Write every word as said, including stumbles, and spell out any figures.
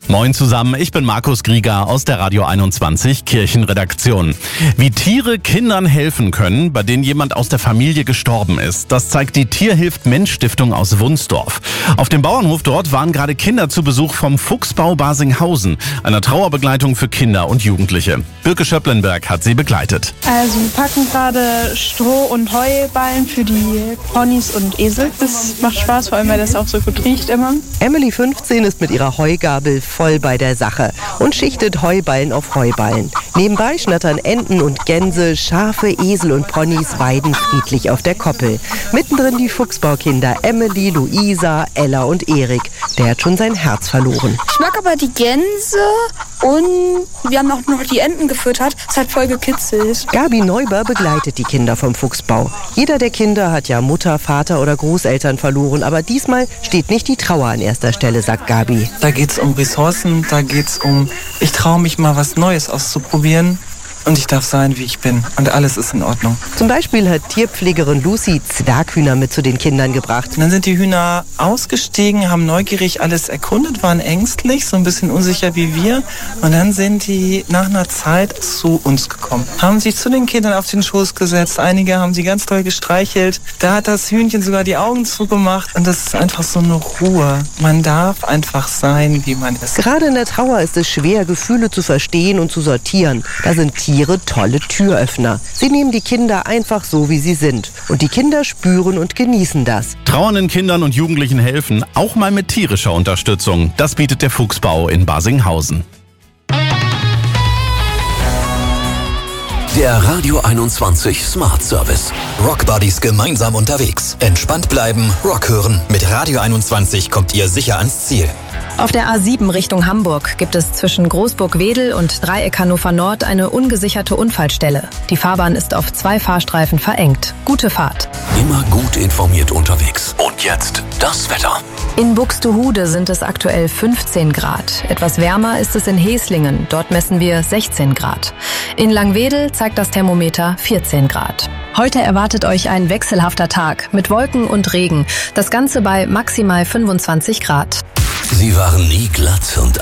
Moin zusammen, ich bin Markus Grieger aus der Radio einundzwanzig Kirchenredaktion. Wie Tiere Kindern helfen können, bei denen jemand aus der Familie gestorben ist, das zeigt die Tierhilft-Mensch-Stiftung aus Wunsdorf. Auf dem Bauernhof dort waren gerade Kinder zu Besuch vom Fuchsbau Basinghausen, einer Trauerbegleitung für Kinder und Jugendliche. Birke Schöpplenberg hat sie begleitet. Also wir packen gerade Stroh und Heuballen für die Ponys und Esel. Das macht Spaß, vor allem weil das auch so gut riecht immer. Emily, fünfzehn, ist mit ihrer Heugabel voll bei der Sache und schichtet Heuballen auf Heuballen. Nebenbei schnattern Enten und Gänse, Schafe, Esel und Ponys weiden friedlich auf der Koppel. Mittendrin die Fuchsbaukinder Emily, Luisa, Ella und Erik. Der hat schon sein Herz verloren. Ich mag aber die Gänse und wir haben auch noch die Enten gefüttert. Das hat voll gekitzelt. Gabi Neuber begleitet die Kinder vom Fuchsbau. Jeder der Kinder hat ja Mutter, Vater oder Großeltern verloren, aber diesmal steht nicht die Trauer an erster Stelle, sagt Gabi. Da geht's um Ressourcen, da geht's um, ich traue mich mal was Neues auszuprobieren. Und ich darf sein, wie ich bin. Und alles ist in Ordnung. Zum Beispiel hat Tierpflegerin Lucy Zwerghühner mit zu den Kindern gebracht. Und dann sind die Hühner ausgestiegen, haben neugierig alles erkundet, waren ängstlich, so ein bisschen unsicher wie wir. Und dann sind die nach einer Zeit zu uns gekommen. Haben sich zu den Kindern auf den Schoß gesetzt. Einige haben sie ganz toll gestreichelt. Da hat das Hühnchen sogar die Augen zugemacht. Und das ist einfach so eine Ruhe. Man darf einfach sein, wie man ist. Gerade in der Trauer ist es schwer, Gefühle zu verstehen und zu sortieren. Da sind Tiere tolle Türöffner. Sie nehmen die Kinder einfach so, wie sie sind. Und die Kinder spüren und genießen das. Trauernden Kindern und Jugendlichen helfen, auch mal mit tierischer Unterstützung. Das bietet der Fuchsbau in Basinghausen. Der Radio einundzwanzig Smart Service. Rock Buddies gemeinsam unterwegs. Entspannt bleiben, Rock hören. Mit Radio einundzwanzig kommt ihr sicher ans Ziel. Auf der A sieben Richtung Hamburg gibt es zwischen Großburg-Wedel und Dreieck Hannover Nord eine ungesicherte Unfallstelle. Die Fahrbahn ist auf zwei Fahrstreifen verengt. Gute Fahrt. Immer gut informiert unterwegs. Und jetzt das Wetter. In Buxtehude sind es aktuell fünfzehn Grad. Etwas wärmer ist es in Heslingen. Dort messen wir sechzehn Grad. In Langwedel zeigt das Thermometer vierzehn Grad. Heute erwartet euch ein wechselhafter Tag mit Wolken und Regen. Das Ganze bei maximal fünfundzwanzig Grad. Sie waren nie glatt und